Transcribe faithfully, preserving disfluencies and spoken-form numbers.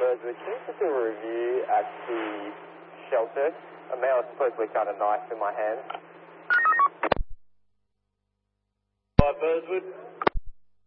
Burswood, can you just do a review at the shelter? A male has supposedly got a knife in my hand. Hi, Burswood.